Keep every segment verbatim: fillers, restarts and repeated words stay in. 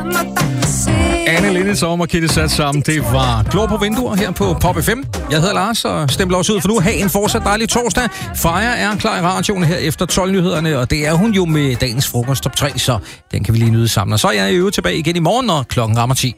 Anne Linnet og Kitty sat sammen. Det var Klog på vinduer her på Pop F M. Jeg hedder Lars og stempler også ud for nu. Ha' en fortsat dejlig torsdag. Freja er klar i radioen her efter tolv-nyhederne, og det er hun jo med dagens frokost top tre, så den kan vi lige nyde sammen. Og så er jeg i øvrigt tilbage igen i morgen, når klokken rammer ti.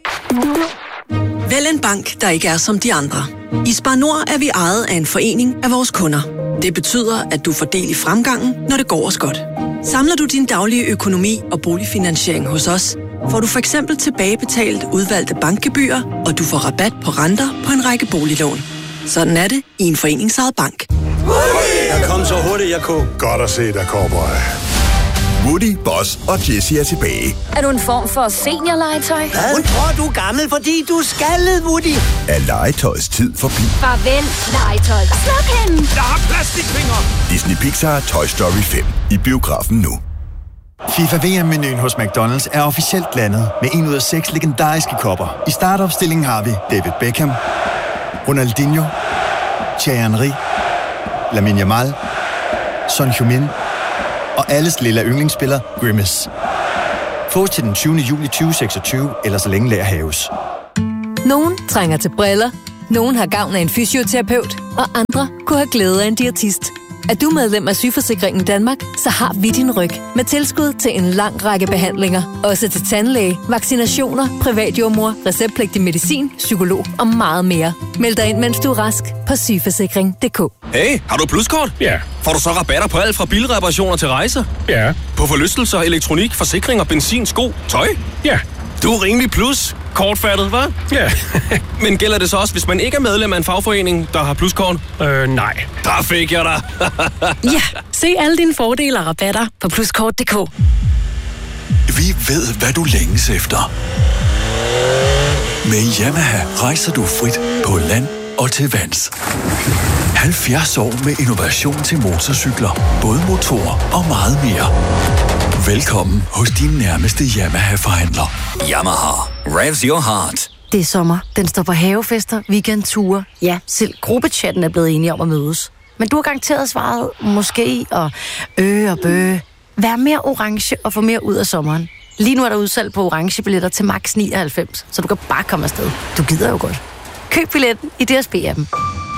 Vælg en bank, der ikke er som de andre. I Spar Nord er vi ejet af en forening af vores kunder. Det betyder, at du får del i fremgangen, når det går os godt. Samler du din daglige økonomi og boligfinansiering hos os, får du for eksempel tilbagebetalt udvalgte bankgebyrer, og du får rabat på renter på en række boliglån. Sådan er det i en foreningsejet bank. Jeg kom så hurtigt, jeg kunne. Godt at se dig, cowboy. Woody, Boss og Jessie er tilbage. Er du en form for seniorlegetøj? Hun tror, du er gammel, fordi du er skaldet, Woody. Er legetøjets tid forbi? Farvel, legetøj. Sluk hende! Jeg har plastikfingre! Disney Pixar Toy Story fem i biografen nu. FIFA V M-menuen hos McDonald's er officielt landet med en ud af seks legendariske kopper. I startopstillingen har vi David Beckham, Ronaldinho, Thierry Henry, Lamine Yamal, Son Heung-min og alles lille yndlingsspiller Grimace. Få til den tyvende juli tyve seksogtyve, eller så længe lager haves. Nogen trænger til briller, nogen har gavn af en fysioterapeut, og andre kunne have glæde af en diætist. Er du medlem af Sygeforsikringen Danmark, så har vi din ryg med tilskud til en lang række behandlinger. Også til tandlæge, vaccinationer, privatjordmor, receptpligtig medicin, psykolog og meget mere. Meld dig ind, mens du er rask på sygeforsikring punktum d k. Hey, har du pluskort? Ja. Får du så rabatter på alt fra bilreparationer til rejser? Ja. På forlystelser, elektronik, forsikring og benzin, sko, tøj? Ja. Du er rimelig plus. Kortfattet, hva'? Ja. Men gælder det så også, hvis man ikke er medlem af en fagforening, der har pluskort? Øh, nej. Der fik jeg dig. Ja, se alle dine fordele og rabatter på pluskort punktum d k. Vi ved, hvad du længes efter. Med Yamaha rejser du frit på land og til vands. halvfjerds år med innovation til motorcykler, både motor og meget mere. Velkommen hos din nærmeste Yamaha-forhandler. Yamaha. Revs your heart. Det er sommer. Den står på havefester, weekendture. Ja, selv gruppechatten er blevet enige om at mødes. Men du har garanteret svaret måske og øh og bøh. Vær mere orange og få mere ud af sommeren. Lige nu er der udsalg på orange billetter til max nioghalvfems, så du kan bare komme afsted. Du gider jo godt. Køb billetten i D S B-appen.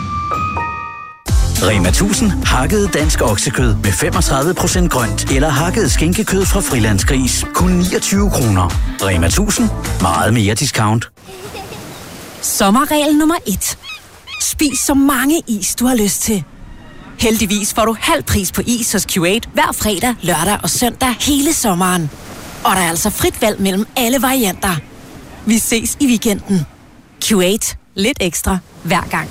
Rema tusind hakket dansk oksekød med femogtredive procent grønt, eller hakket skinkekød fra Frilandsgris. Kun niogtyve kroner. Rema tusind. Meget mere discount. Sommerregel nummer et. Spis så mange is, du har lyst til. Heldigvis får du halv pris på is hos Q otte hver fredag, lørdag og søndag hele sommeren. Og der er altså frit valg mellem alle varianter. Vi ses i weekenden. Q otte. Lidt ekstra hver gang.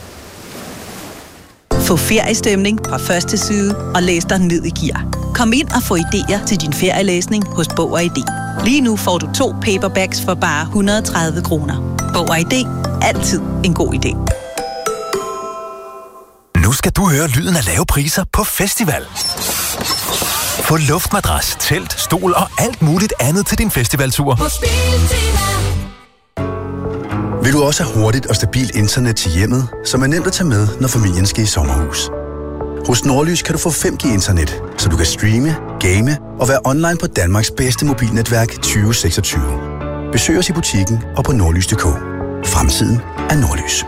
Få feriestemning fra første side og læs dig ned i gear. Kom ind og få idéer til din ferielæsning hos Bog og I D. Lige nu får du to paperbacks for bare et hundrede og tredive kroner. Bog og I D. Altid en god idé. Nu skal du høre lyden af lave priser på festival. Få luftmadras, telt, stol og alt muligt andet til din festivaltur. Vil du også have hurtigt og stabilt internet til hjemmet, som er nemt at tage med, når familien skal i sommerhus? Hos Nordlys kan du få fem G internet, så du kan streame, game og være online på Danmarks bedste mobilnetværk tyve seksogtyve. Besøg os i butikken og på nordlys punktum d k. Fremtiden er Nordlys.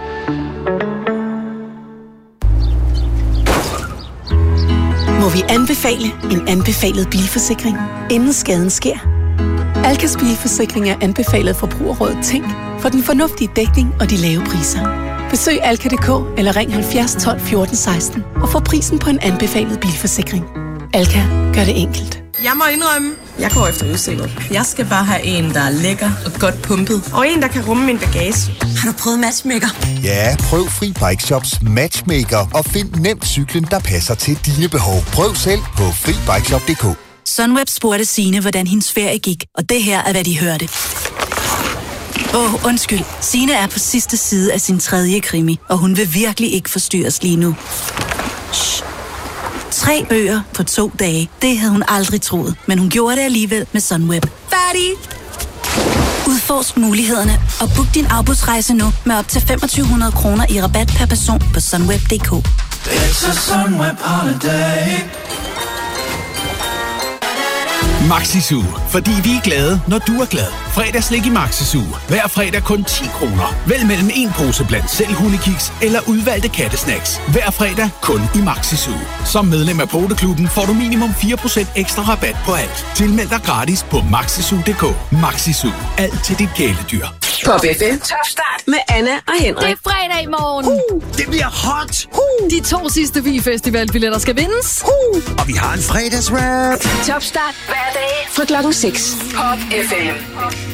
Må vi anbefale en anbefalet bilforsikring, inden skaden sker? Alkas bilforsikring er anbefalet Forbrugerrådet Tænk for den fornuftige dækning og de lave priser. Besøg alka punktum d k eller ring halvfjerds tolv fjorten seksten og få prisen på en anbefalet bilforsikring. Alka gør det enkelt. Jeg må indrømme, jeg går efter udseende. Jeg skal bare have en, der er lækker og godt pumpet. Og en, der kan rumme min bagage. Har du prøvet Matchmaker? Ja, prøv Fri Bike Shops Matchmaker og find nemt cyklen, der passer til dine behov. Prøv selv på fri bike shop punktum d k. Sunweb spurgte Signe, hvordan hendes ferie gik, og det her er, hvad de hørte. Åh, oh, undskyld. Signe er på sidste side af sin tredje krimi, og hun vil virkelig ikke forstyrres lige nu. Shh. Tre bøger på to dage. Det havde hun aldrig troet, men hun gjorde det alligevel med Sunweb. Færdig! Udforsk mulighederne og book din afbudsrejse nu med op til femogtyve hundrede kroner i rabat per person på sunweb punktum d k. It's a Sunweb holiday. Maxi-Zoo, fordi vi er glade, når du er glad. Fredagslik i Maxi-Zoo. Hver fredag kun ti kroner. Vælg mellem en pose blandt selv hundekiks eller udvalgte kattesnacks. Hver fredag kun i Maxi-Zoo. Som medlem af Poteklubben får du minimum fire procent ekstra rabat på alt. Tilmeld dig gratis på maxizoo punktum d k. Maxi-Zoo. Alt til dit kæledyr. Pop F M. Top start med Anna og Henrik. Det er fredag i morgen. Uh, det bliver hot. Uh. De to sidste Vi-festivalbilletter skal vindes. Uh. Og vi har en fredagsrap. Top start hver dag fra klokken seks. Pop F M.